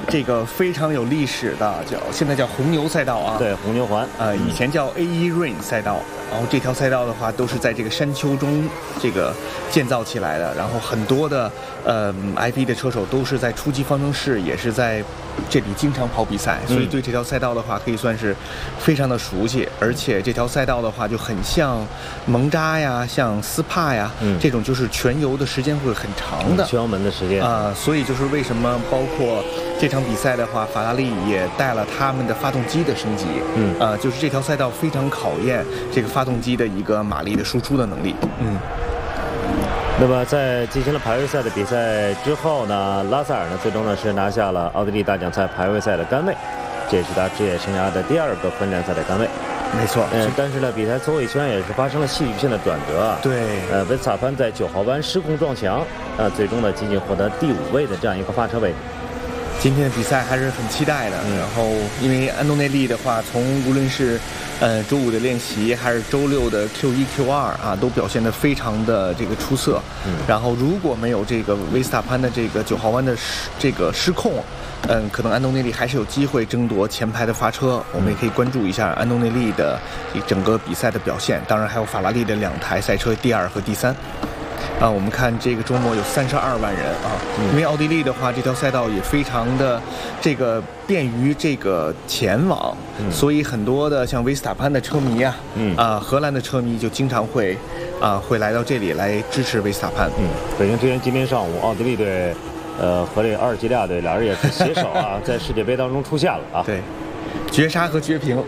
这个非常有历史的，现在叫红牛赛道啊。 对，红牛环。 以前叫 A1 Rain 赛道。然后这条赛道的话，都是在这个山丘中这个建造起来的。然后很多的F1的车手都是在初级方程式，也是在这里经常跑比赛，所以对这条赛道的话，可以算是非常的熟悉。而且这条赛道的话，就很像蒙扎呀，像斯帕呀，这种就是全油的时间会很长的， 全油门的时间所以就是为什么包括这场比赛的话，法拉利也带了他们的发动机的升级，就是这条赛道非常考验这个发动机的一个马力的输出的能力。 那么在进行了排位赛的比赛之后呢，拉塞尔呢最终呢是拿下了奥地利大奖赛排位赛的杆位，这也是他职业生涯的第2个分站赛的杆位。 没错， 但是呢，比赛最后一圈也是发生了戏剧性的转折。 对， 维斯塔潘在9号弯失控撞墙，最终呢仅仅获得第5位的这样一个发车位置。 今天的比赛还是很期待的，然后因为安东内利的话，从无论是周5的练习还是周6的 Q1、Q2 啊，都表现得非常的这个出色。然后如果没有这个维斯塔潘的这个9号弯的这个失控，可能安东内利还是有机会争夺前排的发车。我们也可以关注一下安东内利的整个比赛的表现，当然还有法拉利的2台赛车第2和第3。我们看这个周末有32万人啊，因为奥地利的话，这条赛道也非常的这个便于这个前往，所以很多的像维斯塔潘的车迷荷兰的车迷就经常会来到这里来支持维斯塔潘。 北京时间今天上午，奥地利队和这个阿尔及利亚队俩人也是携手在世界杯当中出现了啊。 对，绝杀和绝平。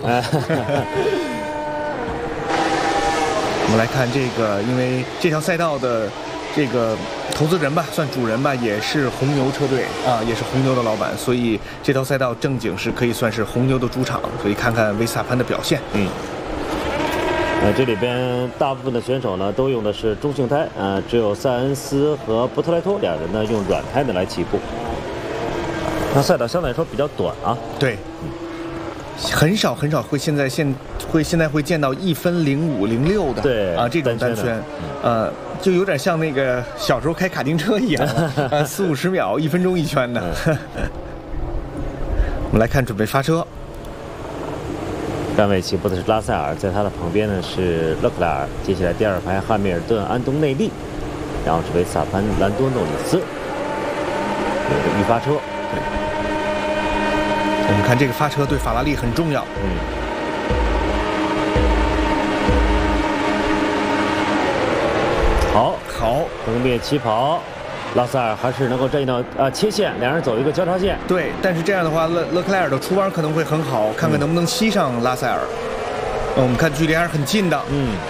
我们来看这个，因为这条赛道的这个投资人吧，算主人吧，也是红牛车队也是红牛的老板，所以这条赛道正经是可以算是红牛的主场，所以看看维斯塔潘的表现。 这里边大部分的选手呢都用的是中性胎，只有塞恩斯和布特莱托两人呢用软胎的来起步。那赛道相对来说比较短啊。 对。很少会现在会见到1分05、06的， 对这种单圈，就有点像那个小时候开卡丁车一样，40、50秒，1分钟1圈的。我们来看准备发车， 杆位起步的是拉塞尔，在他的旁边呢是勒克莱尔，接下来第2排汉密尔顿、安东内利，然后是维斯塔潘、兰多诺里斯，有个预发车。 我们看这个发车对法拉利很重要。好， 封面起跑，拉塞尔还是能够占到切线，两人走一个交叉线。 对，但是这样的话，勒克莱尔的出弯可能会很好，看看能不能吸上拉塞尔。我们看距离还是很近的。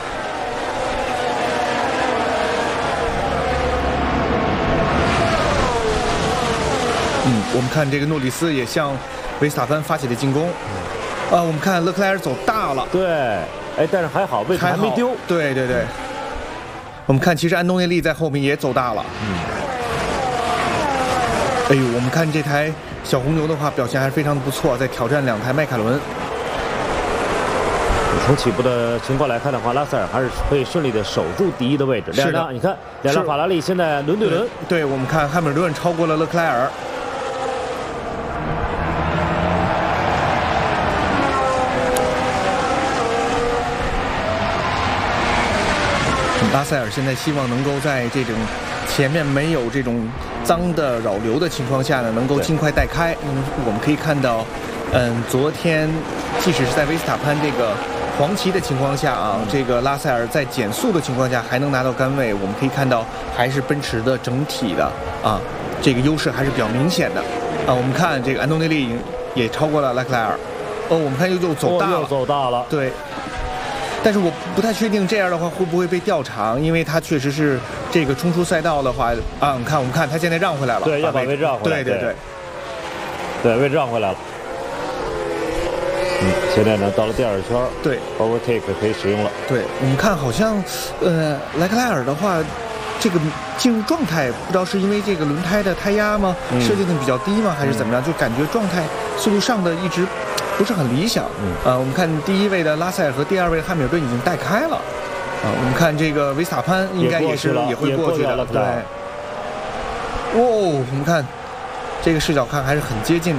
我们看这个诺里斯也向维斯塔潘发起了进攻。我们看勒克莱尔走大了。 对，但是还好，位置还没丢。 对。我们看，其实安东内利在后面也走大了。我们看这台小红牛的话，表现还是非常的不错，在挑战2台迈凯伦。 从起步的情况来看的话，拉塞尔还是可以顺利的守住第1的位置。 是的， 你看，两辆法拉利现在轮对轮。 对，我们看汉密尔顿超过了勒克莱尔。拉塞尔现在希望能够在这种前面没有这种脏的扰流的情况下呢，能够尽快带开。我们可以看到，昨天即使是在维斯塔潘这个黄旗的情况下这个拉塞尔在减速的情况下还能拿到杆位。我们可以看到，还是奔驰的整体的这个优势还是比较明显的。我们看这个安东内利也超过了勒克莱尔。我们看又走大了。对。但是我不太确定这样的话会不会被调查，因为他确实是这个冲出赛道的话我们看他现在让回来了。 对，要把位置让回来。对，位置让回来了。现在呢到了第2圈。对 ，overtake 可以使用了。 对，我们看好像莱克莱尔的话，这个进入状态，不知道是因为这个轮胎的胎压吗？设计的比较低吗？还是怎么样？就感觉状态速度上的一直不是很理想。我们看第1位的拉塞尔和第2位的汉密尔顿已经带开了。我们看这个维斯塔潘应该也会过去的。对。我们看这个视角看还是很接近的。